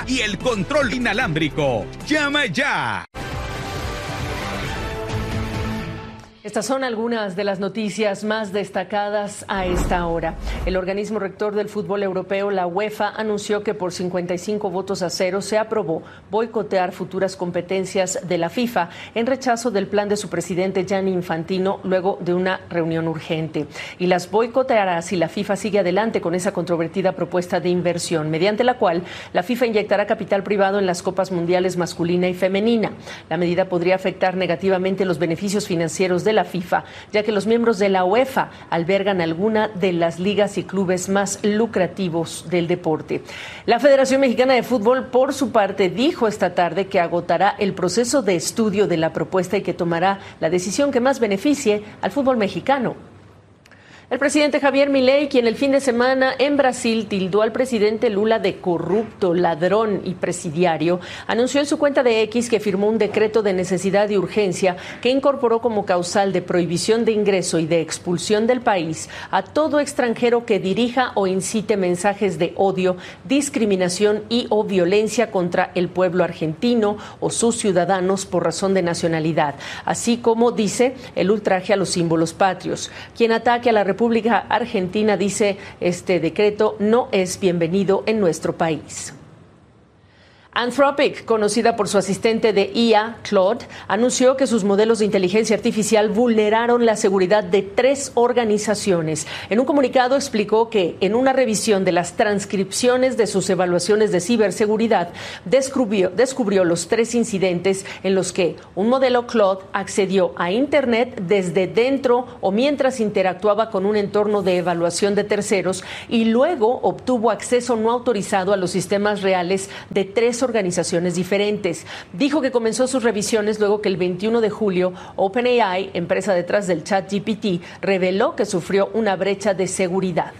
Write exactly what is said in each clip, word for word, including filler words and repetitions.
y el control inalámbrico. ¡Llama ya! Estas son algunas de las noticias más destacadas a esta hora. El organismo rector del fútbol europeo, la UEFA, anunció que por cincuenta y cinco votos a cero se aprobó boicotear futuras competencias de la FIFA en rechazo del plan de su presidente Gianni Infantino luego de una reunión urgente. Y las boicoteará si la FIFA sigue adelante con esa controvertida propuesta de inversión, mediante la cual la FIFA inyectará capital privado en las copas mundiales masculina y femenina. La medida podría afectar negativamente los beneficios financieros de la FIFA, ya que los miembros de la UEFA albergan alguna de las ligas y clubes más lucrativos del deporte. La Federación Mexicana de Fútbol, por su parte, dijo esta tarde que agotará el proceso de estudio de la propuesta y que tomará la decisión que más beneficie al fútbol mexicano. El presidente Javier Milei, quien el fin de semana en Brasil tildó al presidente Lula de corrupto, ladrón y presidiario, anunció en su cuenta de X que firmó un decreto de necesidad y urgencia que incorporó como causal de prohibición de ingreso y de expulsión del país a todo extranjero que dirija o incite mensajes de odio, discriminación y o violencia contra el pueblo argentino o sus ciudadanos por razón de nacionalidad, así como, dice, el ultraje a los símbolos patrios. Quien ataque a la República Argentina, dice este decreto, no es bienvenido en nuestro país. Anthropic, conocida por su asistente de I A, Claude, anunció que sus modelos de inteligencia artificial vulneraron la seguridad de tres organizaciones. En un comunicado explicó que en una revisión de las transcripciones de sus evaluaciones de ciberseguridad, descubrió, descubrió los tres incidentes en los que un modelo Claude accedió a Internet desde dentro o mientras interactuaba con un entorno de evaluación de terceros y luego obtuvo acceso no autorizado a los sistemas reales de tres organizaciones diferentes. Dijo que comenzó sus revisiones luego que el veintiuno de julio OpenAI, empresa detrás del ChatGPT, reveló que sufrió una brecha de seguridad.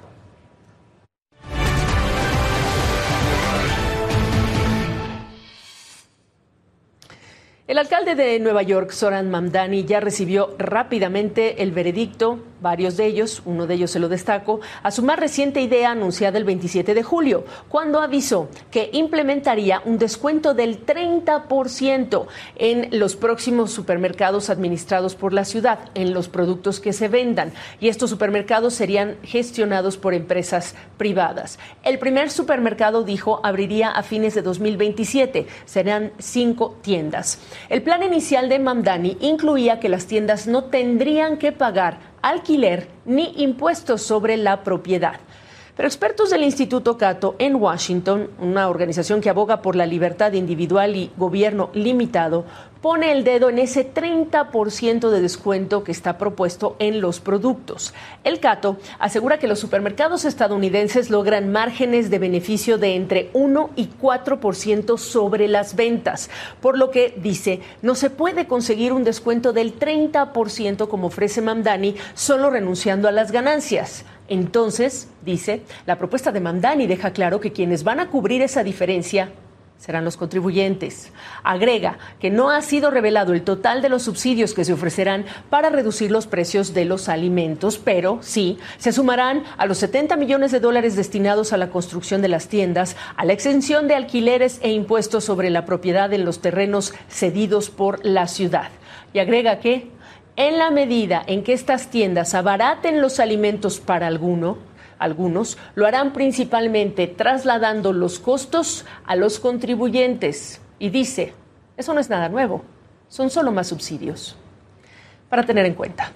El alcalde de Nueva York, Zoran Mamdani, ya recibió rápidamente el veredicto, varios de ellos, uno de ellos se lo destaco, a su más reciente idea anunciada el veintisiete de julio, cuando avisó que implementaría un descuento del treinta por ciento en los próximos supermercados administrados por la ciudad, en los productos que se vendan, y estos supermercados serían gestionados por empresas privadas. El primer supermercado, dijo, abriría a fines de dos mil veintisiete, serán cinco tiendas. El plan inicial de Mamdani incluía que las tiendas no tendrían que pagar alquiler ni impuestos sobre la propiedad. Pero expertos del Instituto Cato en Washington, una organización que aboga por la libertad individual y gobierno limitado, pone el dedo en ese treinta por ciento de descuento que está propuesto en los productos. El Cato asegura que los supermercados estadounidenses logran márgenes de beneficio de entre uno y cuatro por ciento sobre las ventas, por lo que, dice, no se puede conseguir un descuento del treinta por ciento como ofrece Mamdani solo renunciando a las ganancias. Entonces, dice, la propuesta de Mamdani deja claro que quienes van a cubrir esa diferencia serán los contribuyentes. Agrega que no ha sido revelado el total de los subsidios que se ofrecerán para reducir los precios de los alimentos, pero sí se sumarán a los setenta millones de dólares destinados a la construcción de las tiendas, a la exención de alquileres e impuestos sobre la propiedad en los terrenos cedidos por la ciudad. Y agrega que en la medida en que estas tiendas abaraten los alimentos para alguno, algunos lo harán principalmente trasladando los costos a los contribuyentes. Y dice, eso no es nada nuevo, son solo más subsidios. Para tener en cuenta.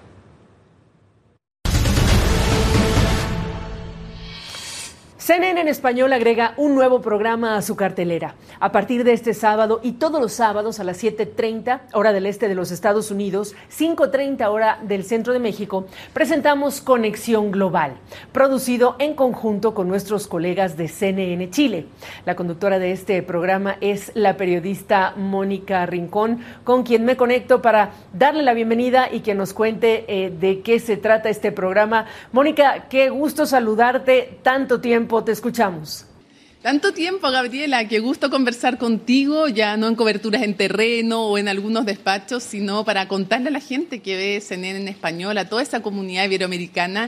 C N N en español agrega un nuevo programa a su cartelera. A partir de este sábado y todos los sábados a las siete treinta, hora del este de los Estados Unidos, cinco treinta, hora del centro de México, presentamos Conexión Global, producido en conjunto con nuestros colegas de C N N Chile. La conductora de este programa es la periodista Mónica Rincón, con quien me conecto para darle la bienvenida y que nos cuente eh, de qué se trata este programa. Mónica, qué gusto saludarte, tanto tiempo. Te escuchamos. Tanto tiempo, Gabriela, qué gusto conversar contigo, ya no en coberturas en terreno o en algunos despachos, sino para contarle a la gente que ve C N N en español, a toda esa comunidad iberoamericana,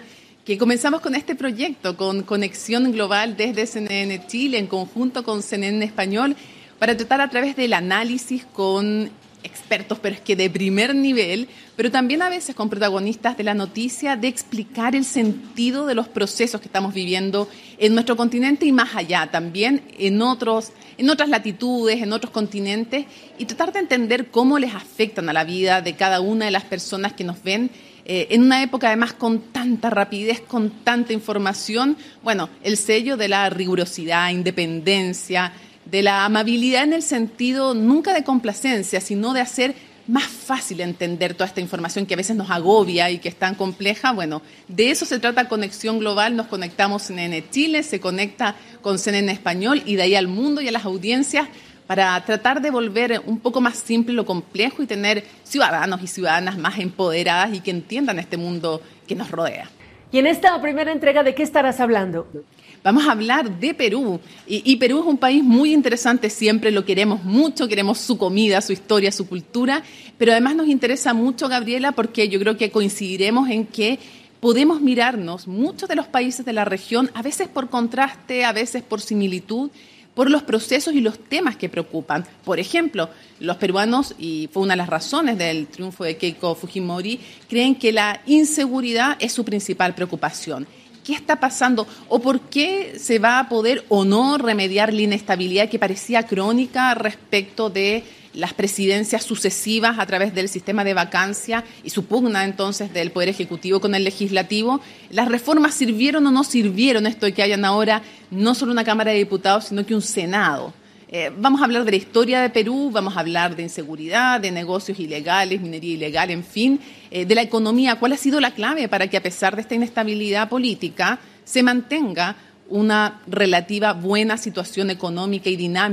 que comenzamos con este proyecto, con Conexión Global desde C N N Chile, en conjunto con C N N Español, para tratar a través del análisis con expertos, pero es que de primer nivel, pero también a veces con protagonistas de la noticia, de explicar el sentido de los procesos que estamos viviendo en nuestro continente y más allá, también en otros, en otras latitudes, en otros continentes, y tratar de entender cómo les afectan a la vida de cada una de las personas que nos ven eh, en una época además con tanta rapidez, con tanta información. Bueno, el sello de la rigurosidad, independencia, de la amabilidad en el sentido nunca de complacencia, sino de hacer más fácil entender toda esta información que a veces nos agobia y que es tan compleja. Bueno, de eso se trata Conexión Global. Nos conectamos C N N Chile, se conecta con C N N Español y de ahí al mundo y a las audiencias para tratar de volver un poco más simple lo complejo y tener ciudadanos y ciudadanas más empoderadas y que entiendan este mundo que nos rodea. Y en esta primera entrega, ¿de qué estarás hablando? Vamos a hablar de Perú, y, y Perú es un país muy interesante, siempre lo queremos mucho, queremos su comida, su historia, su cultura, pero además nos interesa mucho, Gabriela, porque yo creo que coincidiremos en que podemos mirarnos muchos de los países de la región, a veces por contraste, a veces por similitud, por los procesos y los temas que preocupan. Por ejemplo, los peruanos, y fue una de las razones del triunfo de Keiko Fujimori, creen que la inseguridad es su principal preocupación. ¿Qué está pasando? ¿O por qué se va a poder o no remediar la inestabilidad que parecía crónica respecto de las presidencias sucesivas a través del sistema de vacancia y su pugna entonces del Poder Ejecutivo con el Legislativo? ¿Las reformas sirvieron o no sirvieron esto de que hayan ahora no solo una Cámara de Diputados, sino que un Senado? Eh, vamos a hablar de la historia de Perú, vamos a hablar de inseguridad, de negocios ilegales, minería ilegal, en fin, eh, de la economía. ¿Cuál ha sido la clave para que a pesar de esta inestabilidad política se mantenga una relativa buena situación económica y dinámica